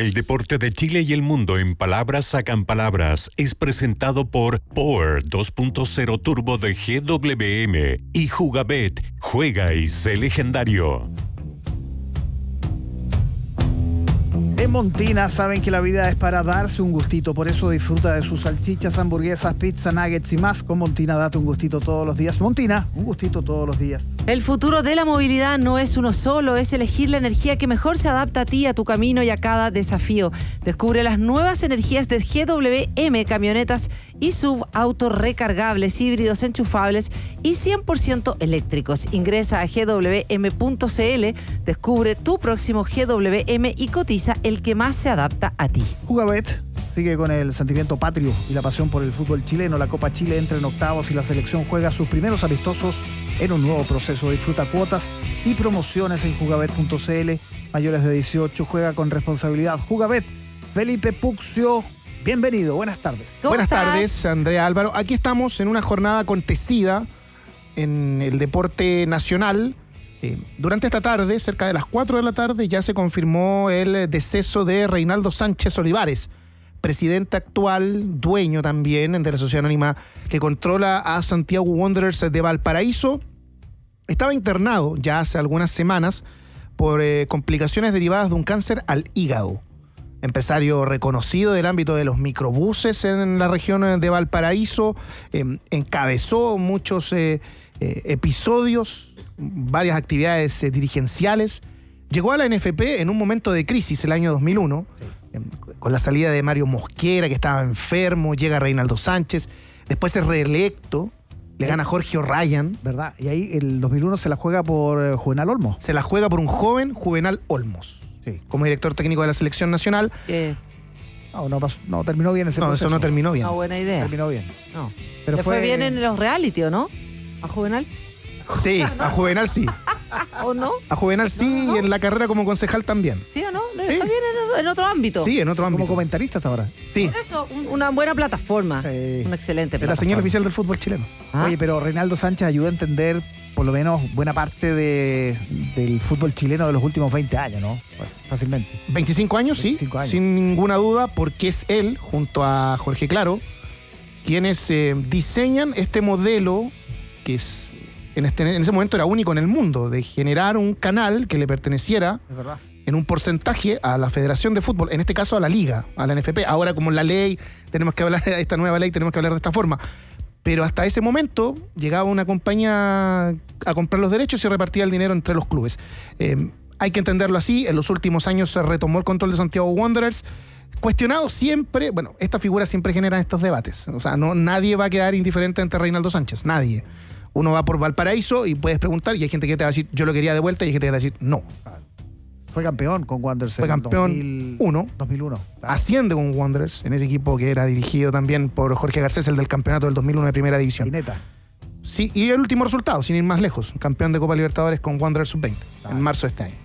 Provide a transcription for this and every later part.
El deporte de Chile y el mundo en palabras sacan palabras es presentado por Power 2.0 Turbo de GWM y Jugabet. Juega y sé legendario. En Montina saben que la vida es para darse un gustito, por eso disfruta de sus salchichas, hamburguesas, pizza, nuggets y más. Con Montina date un gustito todos los días. Montina, un gustito todos los días. El futuro de la movilidad no es uno solo, es elegir la energía que mejor se adapta a ti, a tu camino y a cada desafío. Descubre las nuevas energías de GWM, camionetas y subautos recargables, híbridos enchufables y 100% eléctricos. Ingresa a gwm.cl, descubre tu próximo GWM y cotiza el que más se adapta a ti. Jugabet sigue con el sentimiento patrio y la pasión por el fútbol chileno. La Copa Chile entra en octavos y la selección juega sus primeros amistosos en un nuevo proceso. Disfruta cuotas y promociones en jugabet.cl. Mayores de 18, juega con responsabilidad. Jugabet. Felipe Puccio, bienvenido, buenas tardes. Buenas tardes, Andrea Álvaro. Aquí estamos en una jornada acontecida en el deporte nacional. Durante esta tarde, cerca de las 4 de la tarde, ya se confirmó el deceso de Reinaldo Sánchez Olivares, presidente actual, dueño también de la sociedad anónima que controla a Santiago Wanderers de Valparaíso. Estaba internado ya hace algunas semanas por complicaciones derivadas de un cáncer al hígado. Empresario reconocido del ámbito de los microbuses en la región de Valparaíso, encabezó muchos episodios, varias actividades dirigenciales. Llegó a la NFP en un momento de crisis el año 2001, con la salida de Mario Mosquera, que estaba enfermo, llega Reinaldo Sánchez, después es reelecto, le gana Jorge O'Ryan. ¿Verdad? Y ahí el 2001 se la juega por Juvenal Olmos. Se la juega por un joven Juvenal Olmos, sí, como director técnico de la selección nacional. No terminó bien ese proceso. Eso no terminó bien. No, buena idea. Terminó bien. No. Pero Le fue bien en los reality, ¿o no? ¿A Juvenal? Sí, a Juvenal sí. ¿O no? A Juvenal sí, No. y en la carrera como concejal también. ¿Sí o no? ¿Le Sí. fue bien en otro ámbito? Sí, en otro ámbito. Como comentarista hasta ahora. Sí. Por eso, una buena plataforma. Sí. Una excelente Es la plataforma. señal oficial del fútbol chileno. Ah. Oye, pero Reinaldo Sánchez ayuda a entender por lo menos buena parte del fútbol chileno de los últimos 20 años, ¿no? Bueno, fácilmente. 25 años, sí, 25 años. sin ninguna duda, porque es él, junto a Jorge Claro, quienes diseñan este modelo que es en ese momento era único en el mundo, de generar un canal que le perteneciera Es verdad. en un porcentaje a la Federación de Fútbol, en este caso a la Liga, a la NFP. Ahora, como la ley, tenemos que hablar de esta nueva ley, tenemos que hablar de esta forma. Pero hasta ese momento llegaba una compañía a comprar los derechos y repartía el dinero entre los clubes. Hay que entenderlo así. En los últimos años se retomó el control de Santiago Wanderers, cuestionado siempre. Bueno, esta figura siempre genera estos debates. O sea, nadie va a quedar indiferente ante Reinaldo Sánchez, nadie. Uno va por Valparaíso y puedes preguntar, y hay gente que te va a decir, yo lo quería de vuelta, y hay gente que te va a decir, no. Fue campeón con Wanderers. Fue campeón 2001. Claro. Asciende con Wanderers, en ese equipo que era dirigido también por Jorge Garcés, el del campeonato del 2001 de Primera División. Y neta. Sí, y el último resultado, sin ir más lejos, campeón de Copa Libertadores con Wanderers Sub-20, en marzo de este año.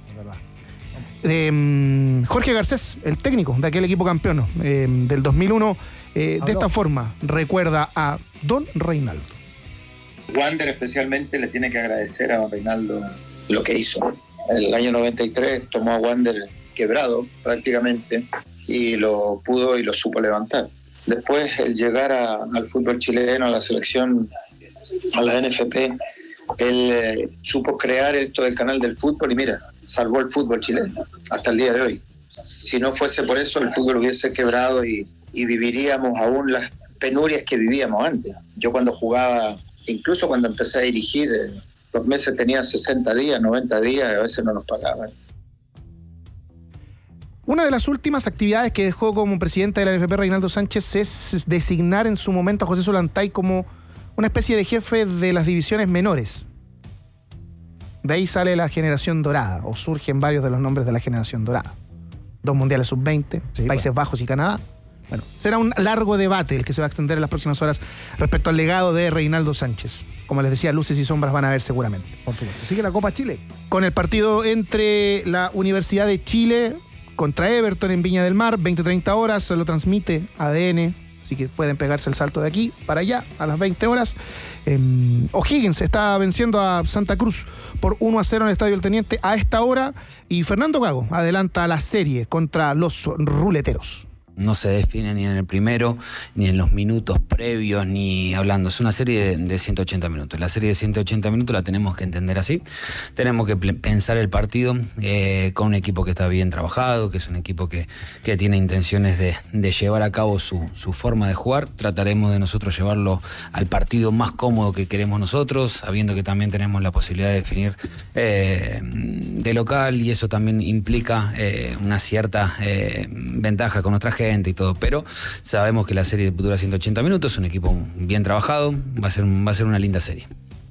Es verdad. Jorge Garcés, el técnico de aquel equipo campeón del 2001, de esta forma recuerda a Don Reinaldo. Wander especialmente le tiene que agradecer a don Reinaldo lo que hizo. El año 93 tomó a Wander quebrado prácticamente y lo pudo y lo supo levantar. Después, el llegar al fútbol chileno, a la selección, a la NFP, él supo crear esto del canal del fútbol y mira, salvó el fútbol chileno hasta el día de hoy. Si no fuese por eso, el fútbol hubiese quebrado y viviríamos aún las penurias que vivíamos antes. Yo cuando jugaba, incluso cuando empecé a dirigir, los meses tenían 60 días, 90 días, y a veces no nos pagaban. Una de las últimas actividades que dejó como presidente de la NFP Reinaldo Sánchez es designar en su momento a José Solantay como una especie de jefe de las divisiones menores. De ahí sale la generación dorada, o surgen varios de los nombres de la generación dorada. 2 mundiales sub-20, sí, Países Bajos y Canadá. Bueno, será un largo debate el que se va a extender en las próximas horas respecto al legado de Reinaldo Sánchez. Como les decía, luces y sombras van a haber seguramente. Por supuesto. Sigue la Copa Chile. Con el partido entre la Universidad de Chile contra Everton en Viña del Mar, 20-30 horas, lo transmite ADN, así que pueden pegarse el salto de aquí para allá a las 20 horas. O'Higgins está venciendo a Santa Cruz por 1-0 en el Estadio El Teniente a esta hora, y Fernando Gago adelanta la serie contra los ruleteros. No se define ni en el primero, ni en los minutos previos, ni hablando. Es una serie de 180 minutos. La serie de 180 minutos la tenemos que entender así. Tenemos que pensar el partido con un equipo que está bien trabajado, que es un equipo que tiene intenciones de llevar a cabo su forma de jugar. Trataremos de nosotros llevarlo al partido más cómodo que queremos nosotros, sabiendo que también tenemos la posibilidad de definir de local, y eso también implica una cierta ventaja con nuestra gente y todo, pero sabemos que la serie dura 180 minutos, es un equipo bien trabajado, va a ser una linda serie.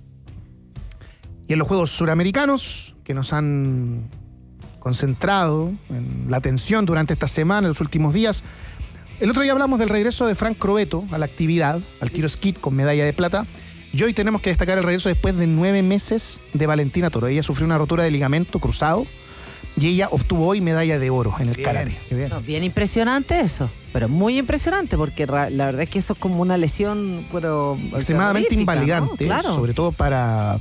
Y en los Juegos Suramericanos, que nos han concentrado en la atención durante esta semana, en los últimos días, el otro día hablamos del regreso de Frank Crovetto a la actividad, al tiro skit con medalla de plata, y hoy tenemos que destacar el regreso después de 9 meses de Valentina Toro. Ella sufrió una rotura de ligamento cruzado, y ella obtuvo hoy medalla de oro en el karate. Bien impresionante eso, pero muy impresionante, porque la verdad es que eso es como una lesión, pero extremadamente invalidante, ¿no? Claro. Sobre todo para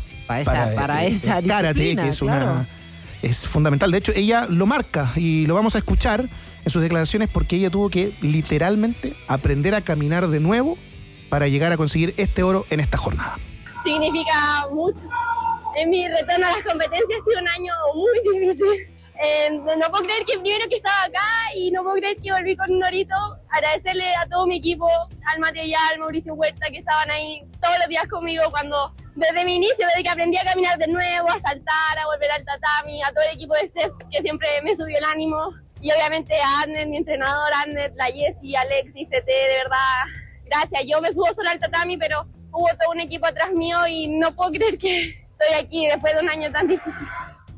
esa karate, que es claro. Es fundamental. De hecho, ella lo marca, y lo vamos a escuchar en sus declaraciones, porque ella tuvo que literalmente aprender a caminar de nuevo para llegar a conseguir este oro en esta jornada. Significa mucho. En mi retorno a las competencias ha sido un año muy difícil. No puedo creer que primero que estaba acá, y no puedo creer que volví con un orito. Agradecerle a todo mi equipo, al Mateo, al Mauricio Huerta, que estaban ahí todos los días conmigo desde mi inicio, desde que aprendí a caminar de nuevo, a saltar, a volver al tatami, a todo el equipo de CEF que siempre me subió el ánimo, y obviamente a Arnet, mi entrenador, la Jessie, Alexis, Tete, de verdad, gracias. Yo me subo sola al tatami, pero hubo todo un equipo atrás mío, y no puedo creer que estoy aquí después de un año tan difícil.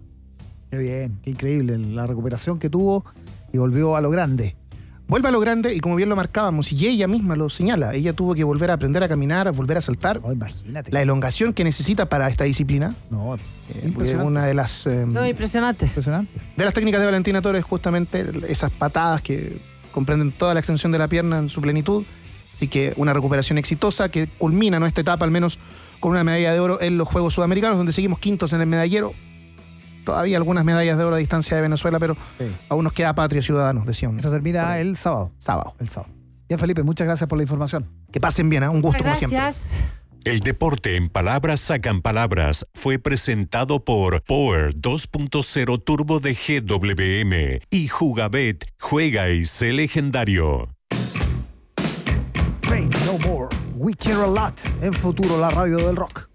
Qué bien, qué increíble la recuperación que tuvo, y volvió a lo grande. Vuelve a lo grande, y como bien lo marcábamos, y ella misma lo señala, ella tuvo que volver a aprender a caminar, a volver a saltar. Oh, imagínate. La elongación que necesita para esta disciplina. No, una de las... impresionante. De las técnicas de Valentina Toro es justamente esas patadas que comprenden toda la extensión de la pierna en su plenitud. Así que una recuperación exitosa que culmina nuestra etapa, al menos con una medalla de oro en los Juegos Sudamericanos, donde seguimos quintos en el medallero. Todavía algunas medallas de oro a distancia de Venezuela, pero aún nos queda patria, ciudadanos, decíamos. Eso termina el sábado. El sábado. Bien, Felipe, muchas gracias por la información. Que pasen bien, un gusto como siempre. Gracias. El deporte en palabras sacan palabras fue presentado por Power 2.0 Turbo de GWM y Jugabet. Juega y sé legendario. Faith No More, We Care A Lot, en Futuro, la radio del rock.